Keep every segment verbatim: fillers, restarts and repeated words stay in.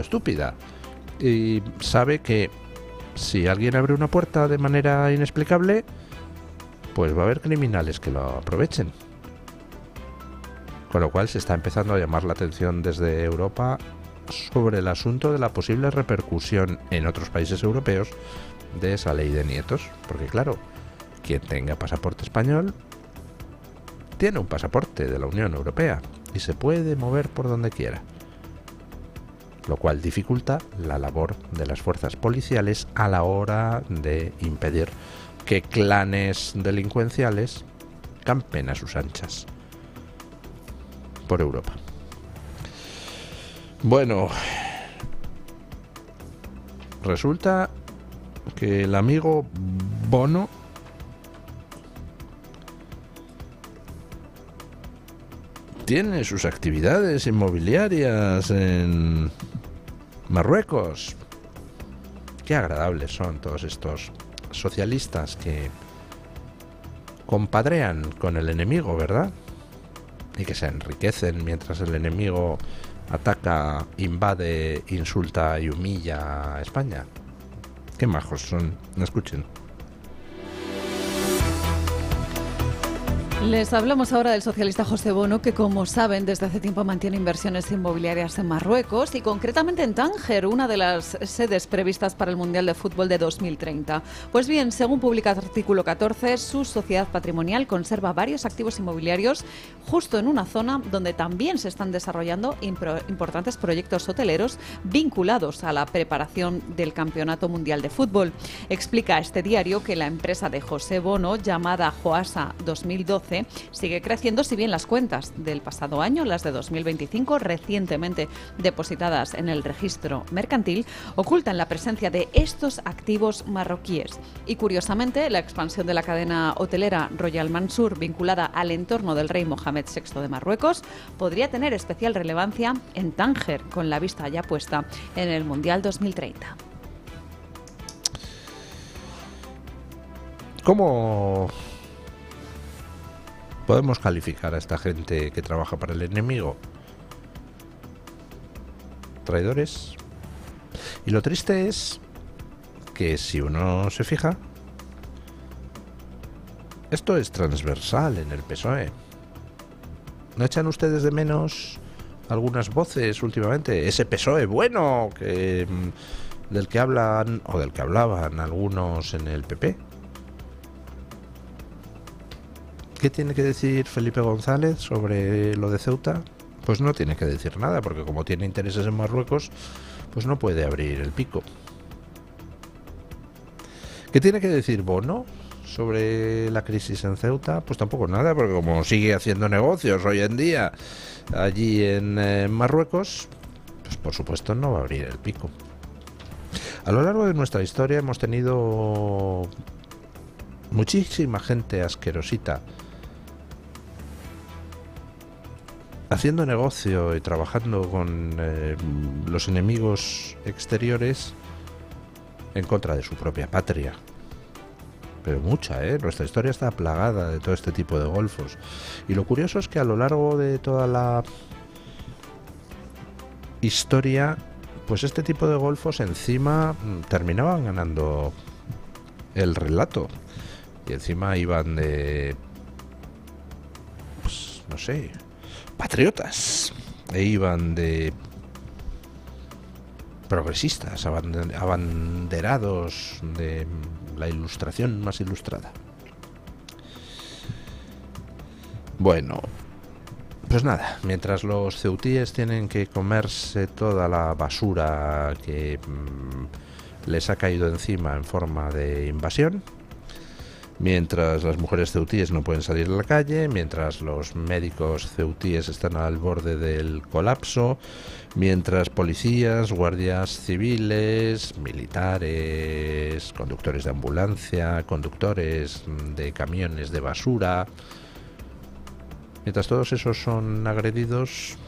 estúpida. Y sabe que si alguien abre una puerta de manera inexplicable, pues va a haber criminales que lo aprovechen. Con lo cual se está empezando a llamar la atención desde Europa sobre el asunto de la posible repercusión en otros países europeos de esa ley de nietos. Porque claro, quien tenga pasaporte español tiene un pasaporte de la Unión Europea y se puede mover por donde quiera, lo cual dificulta la labor de las fuerzas policiales a la hora de impedir que clanes delincuenciales campen a sus anchas por Europa. Bueno, resulta que el amigo Bono tiene sus actividades inmobiliarias en Marruecos. Qué agradables son todos estos socialistas que compadrean con el enemigo, ¿verdad? Y que se enriquecen mientras el enemigo ataca, invade, insulta y humilla a España. Qué majos son. Escuchen. Les hablamos ahora del socialista José Bono, que como saben desde hace tiempo mantiene inversiones inmobiliarias en Marruecos y concretamente en Tánger, una de las sedes previstas para el Mundial de Fútbol de dos mil treinta. Pues bien, según publica el artículo catorce, su sociedad patrimonial conserva varios activos inmobiliarios justo en una zona donde también se están desarrollando importantes proyectos hoteleros vinculados a la preparación del Campeonato Mundial de Fútbol. Explica este diario que la empresa de José Bono, llamada Joasa dos mil doce, sigue creciendo, si bien las cuentas del pasado año, las de dos mil veinticinco, recientemente depositadas en el registro mercantil, ocultan la presencia de estos activos marroquíes. Y curiosamente, la expansión de la cadena hotelera Royal Mansur, vinculada al entorno del rey Mohamed sexto de Marruecos, podría tener especial relevancia en Tánger, con la vista ya puesta en el Mundial dos mil treinta. ¿Cómo podemos calificar a esta gente que trabaja para el enemigo? Traidores. Y lo triste es que si uno se fija, esto es transversal en el P S O E. ¿No echan ustedes de menos algunas voces últimamente? Ese P S O E bueno que, del que hablan o del que hablaban algunos en el P P. ¿Qué tiene que decir Felipe González sobre lo de Ceuta? Pues no tiene que decir nada, porque como tiene intereses en Marruecos, pues no puede abrir el pico. ¿Qué tiene que decir Bono sobre la crisis en Ceuta? Pues tampoco nada, porque como sigue haciendo negocios hoy en día allí en eh, Marruecos, pues por supuesto no va a abrir el pico. A lo largo de nuestra historia hemos tenido muchísima gente asquerosita haciendo negocio y trabajando con eh, los enemigos exteriores en contra de su propia patria. Pero mucha, ¿eh? Nuestra historia está plagada de todo este tipo de golfos. Y lo curioso es que a lo largo de toda la historia, pues este tipo de golfos encima terminaban ganando el relato. Y encima iban de, pues no sé, patriotas, e iban de progresistas, abanderados de la ilustración más ilustrada. Bueno, pues nada, mientras los ceutíes tienen que comerse toda la basura que mmm, les ha caído encima en forma de invasión, mientras las mujeres ceutíes no pueden salir a la calle, mientras los médicos ceutíes están al borde del colapso, mientras policías, guardias civiles, militares, conductores de ambulancia, conductores de camiones de basura, mientras todos esos son agredidos,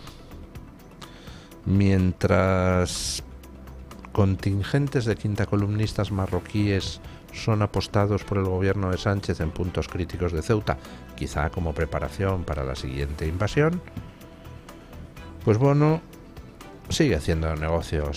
mientras contingentes de quintacolumnistas marroquíes son apostados por el gobierno de Sánchez en puntos críticos de Ceuta, quizá como preparación para la siguiente invasión, pues Bono sigue haciendo negocios